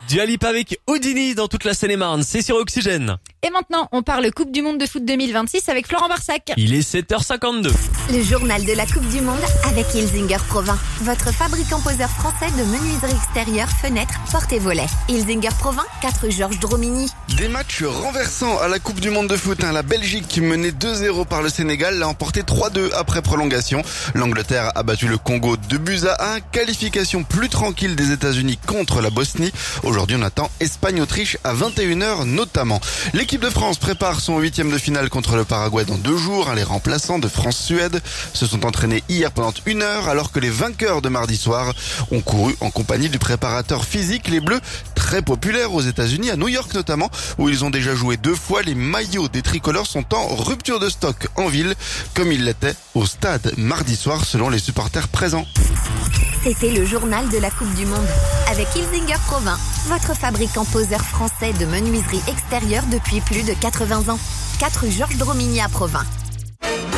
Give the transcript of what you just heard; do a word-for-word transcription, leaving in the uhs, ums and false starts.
Dua Lipa avec Houdini dans toute la Seine-et-Marne, c'est sur Oxygène. Et maintenant, on parle Coupe du Monde de foot deux mille vingt-six avec Florent Barsac. Il est sept heures cinquante-deux. Le journal de la Coupe du Monde avec Ilzinger Provins, votre fabricant poseur français de menuiserie extérieure, fenêtres, portes et volets. Ilzinger Provins, quatre Georges Dromini. Des matchs renversants à la Coupe du Monde de foot. La Belgique, menée deux zéro par le Sénégal, l'a emporté trois deux après prolongation. L'Angleterre a battu le Congo deux buts à un. Qualification plus tranquille des États-Unis contre la Bosnie. Aujourd'hui, on attend Espagne-Autriche à vingt et une heures notamment. L'équipe de France prépare son huitième de finale contre le Paraguay dans deux jours. Les remplaçants de France-Suède se sont entraînés hier pendant une heure alors que les vainqueurs de mardi soir ont couru en compagnie du préparateur physique. Les Bleus, très populaires aux États-Unis, à New York notamment, où ils ont déjà joué deux fois. Les maillots des tricolores sont en rupture de stock en ville, comme ils l'étaient au stade mardi soir selon les supporters présents. C'était le journal de la Coupe du Monde avec Ilzinger Provins, votre fabricant poseur français de menuiserie extérieure depuis plus de quatre-vingts ans. quatre Georges Dromini à Provins.